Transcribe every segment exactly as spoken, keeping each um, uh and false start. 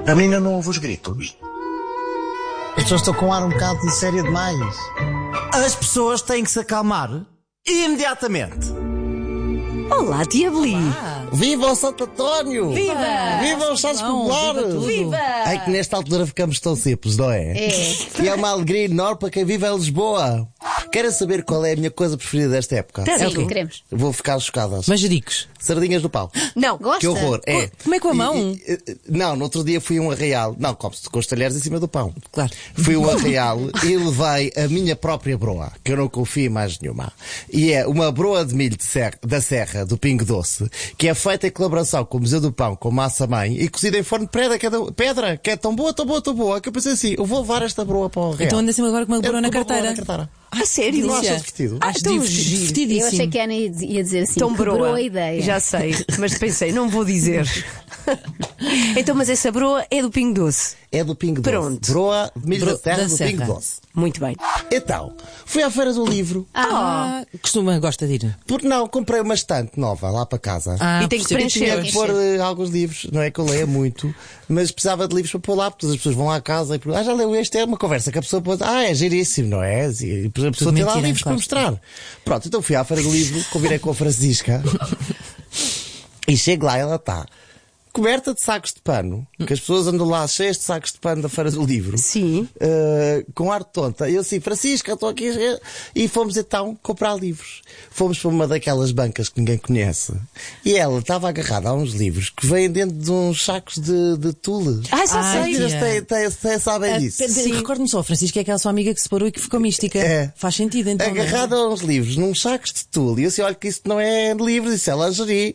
A menina não ouve os gritos. As pessoas estão com um ar um bocado de sério demais. As pessoas têm que se acalmar imediatamente. Olá, tia Beli. Viva o Santo António! Viva! Viva os Santos Não, Populares! viva tudo. Viva! É que nesta altura ficamos tão simples, não é? É. E é uma alegria enorme para quem vive em Lisboa. Querem saber qual é a minha coisa preferida desta época? Sim, quê? queremos. Vou ficar chocadas. Manjericos. Sardinhas do pau. Não. Gosta? Que horror, é. Como é com a mão? E- e- não, no outro dia fui a um arraial. Não, come-se com os talheres em cima do pão. Claro. Fui a um arraial e levei a minha própria broa, que eu não confio em mais nenhuma. E é uma broa de milho de serra, da Serra, do Pingo Doce, que é feita em colaboração com o Museu do Pão, com massa-mãe, e cozida em forno de pedra, que é, da- pedra, que é tão boa, tão boa, tão boa, que eu pensei assim, eu vou levar esta broa para o arraial. Então anda sempre agora com uma Eu broa na com uma broa carteira. na carteira. A sério? Não delícia. achas divertido? Ah, Acho tão div- giro. divertidíssimo. Eu achei que a Ana ia ia dizer assim, Tão que broa. broa ideia. Já sei, mas pensei, não vou dizer. Então, mas essa broa é do Pingo Doce. É do Pingo Doce. Pronto. Broa de milho Bro- da Serra, da do Serra. Pingo Doce. Muito bem. Então, fui à Feira do Livro. Ah, costuma, gosta de ir. Porque não, comprei uma estante nova lá para casa. Ah, E tem que percebo. preencher. Tinha que pôr eh, alguns livros, não é que eu leia muito, mas precisava de livros para pôr lá, porque as pessoas vão lá à casa e perguntam, ah, já leu este? É uma conversa que a pessoa pode, ah, é giríssimo, não é? E a pessoa Tudo tem lá mentira, livros claro. para mostrar. Pronto, então fui à Feira do Livro, combinei com a Francisca, e chego lá, ela está coberta de sacos de pano, que as pessoas andam lá cheias de sacos de pano da Feira do Livro. Sim. Uh, com ar tonta. E eu assim, Francisca, estou aqui. E fomos então comprar livros. Fomos para uma daquelas bancas que ninguém conhece. E ela estava agarrada a uns livros que vêm dentro de uns sacos de, de tule. Ah, já Ai, sei. Vocês tia. têm- têm- têm- sabem disso? Recordo-me só, Francisco, é aquela sua amiga que se parou e que ficou mística. É. Faz sentido, então. não é? Agarrada a uns livros, num sacos de tule. E eu assim, olha que isso não é livro, isso é lingerie.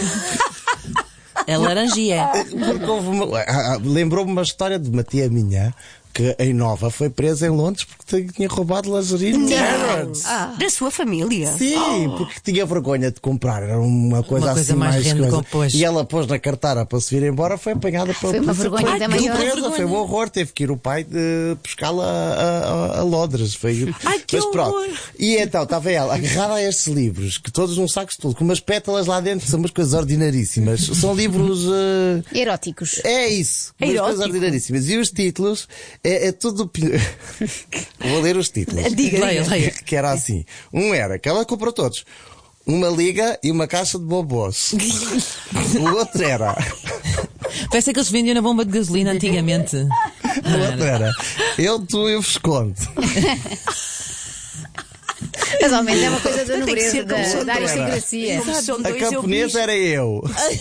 É laranjia. Porque houve uma- ah, ah, lembrou-me uma história de uma tia minha que em Nova foi presa em Londres porque tinha roubado lingerie de Harrods. Da sua família. Sim, porque tinha vergonha de comprar, era uma coisa Uma coisa assim mais mais rende coisa. composto. E ela pôs na carteira para se vir embora, foi apanhada pela Foi uma polícia. vergonha ainda Foi maior. presa, foi um horror, teve que ir o pai de buscá-la a, a, a Londres. Foi... Ai, que Mas pronto. horror. E então estava ela agarrada a estes livros, que todos num saco de tudo, com umas pétalas lá dentro, são umas coisas ordinaríssimas. São livros. eh, Eróticos. É isso, umas Erótico. coisas ordinaríssimas. E os títulos, é, é tudo. Vou ler os títulos. Diga, Leia, diga. leia. Que era assim. Um era, que ela comprou todos. Uma liga e uma caixa de bobós. O outro era. Parece que eles vendiam na bomba de gasolina antigamente. O outro era. Eu, tu e o Visconde. Mas ao menos é uma coisa da Tem que nobreza, ser como da, são da dois. aristocracia. Como são A dois, eu camponesa fiz. era eu.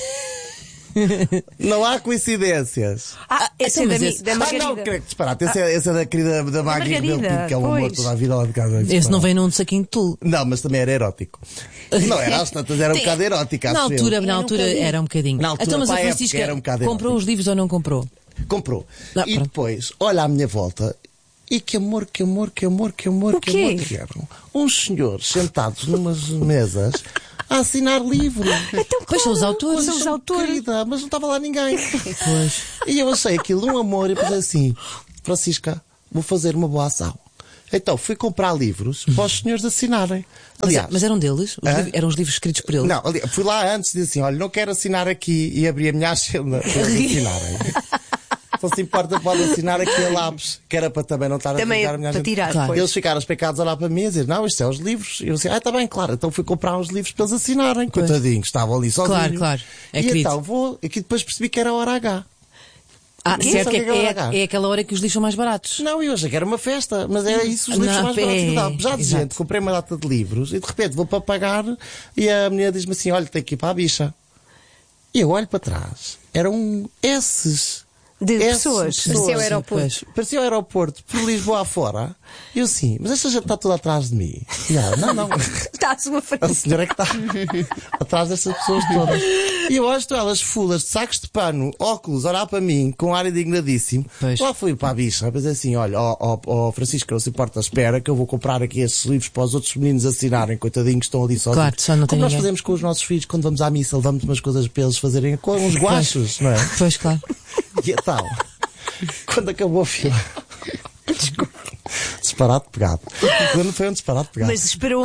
Não há coincidências. Ah, esse é Então, da, mas mi- esse- da Ah, não, Margarida. creio que disparate. Esse, é, esse é da querida da Maggie Rebelo Margarida, Pinto, que é um amor pois. toda a vida lá de casa. Esse não vem num saquinho de tule. Não, mas também era erótico. Não era, às tantas era um bocado erótico. Na acho eu. altura, na altura bocadinho. era um bocadinho. Na altura, então, mas a para a época, Francisca era um bocado comprou erótico. os livros ou não comprou? Comprou. Ah, e pronto. depois, olha à minha volta. E que amor, que amor, que amor, que amor, O que quê? amor que eram. Uns senhores sentados numas mesas a assinar livros. Então, Pois são os autores. São os autores. Querida, mas não estava lá ninguém. Pois. E eu achei aquilo um amor e pensei assim, Francisca, vou fazer uma boa ação. Então fui comprar livros para os senhores assinarem. Mas, Aliás, mas eram deles? Os Hã? livros- eram os livros escritos por ele? não, ali- fui lá antes e disse assim, olha, não quero assinar aqui e abri a minha agenda para eles assinarem. Só se importa, pode assinar aqui a lápis, que era para também não estar a Também rasgar a minha para agenda. tirar, Claro. pois. Eles ficaram especados a olhar para mim e dizer, não, isto é os livros. E eu disse, ah, está bem, claro. Então fui comprar uns livros para eles assinarem. Coitadinhos, estavam ali sozinhos. Claro, claro. É e querido. então vou, aqui depois percebi que era a hora H. Ah, Quê? certo, Sabe é, o que é que é, ela dá? é aquela hora que os livros são mais baratos. Não, eu achei que era uma festa, mas era isso os livros Não, mais baratos é, que davam. Já de exato. gente, comprei uma data de livros e de repente vou para pagar e a menina diz-me assim, olha, tem que ir para a bicha. E eu olho para trás, eram esses. De Essas pessoas. Parecia o aeroporto. Pois. Parecia o aeroporto, por Lisboa afora. E eu sim, mas esta gente está toda atrás de mim. E ela, não, não. Está à sua A frente. senhora é que está atrás destas pessoas todas. E eu olho elas fulas de sacos de pano, óculos, olhar para mim, com ar indignadíssimo. Pois. Lá fui para a bicha, mas assim, olha, ó ó, ó, Francisco, não se importa, espera que eu vou comprar aqui estes livros para os outros meninos assinarem, coitadinhos que estão ali sozinhos. Claro, só não tem Como nós ninguém. fazemos com os nossos filhos quando vamos à missa, levamos umas coisas para eles fazerem com uns guachos, não é? Pois, claro. E é tal. Quando acabou a fila. Desculpa. Disparate pegado. Quando foi um disparate pegado. Mas esperou.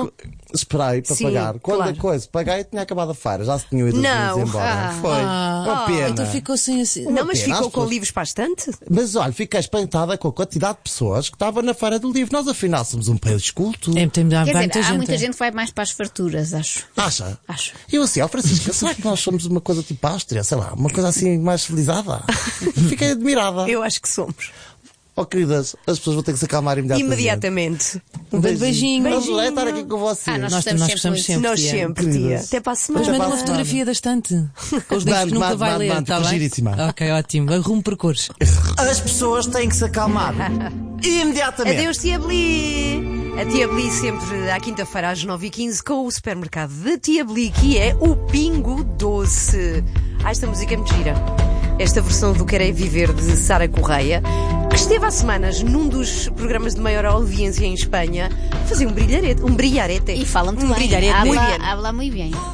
Esperei para Sim, pagar. Quando claro. a coisa, paguei, tinha acabado a feira. Já se tinham ido os Não. livros embora. Ah. Foi. Uma pena. Então ficou sem assim. Não, mas pena, ficou as com pessoas- livros para a estante? Mas olha, fiquei espantada com a quantidade de pessoas que estavam na feira do livro. Nós afinal somos um país culto. É, tem, há Quer vai dizer, muita há gente. muita é. gente que vai mais para as farturas, acho. Acha? Acho. Eu assim, ó Francisca, será que nós somos uma coisa tipo Áustria? Sei lá, uma coisa assim mais civilizada? Fiquei admirada. Eu acho que somos. Oh queridas, as pessoas vão ter que se acalmar imediatamente. Imediatamente. Um grande beijinho. Adorei estar aqui com vocês. Ah, nós, Nós- estamos nós sempre gostamos muito. sempre. Nós tia. sempre, tia. Queridas. Até para a Mas semana. manda uma Para a semana. fotografia da estante. Com os livros que Mande, nunca mande, vai mande, ler, mande, tá ficou bem? giríssima. Ok, ótimo. Arrumo percurso. As pessoas têm que se acalmar. Imediatamente. Adeus, Tia Bli! A Tia Bli sempre à quinta-feira às nove e quinze com o supermercado da Tia Bli, que é o Pingo Doce. Ah, esta música é muito gira. Esta versão do Querei Viver de Sara Correia, que esteve há semanas num dos programas de maior audiência em Espanha, a fazer um brilharete. Um brilharete. E fala muito um bem. brilharete. Habla, Muy bien. habla muy bien.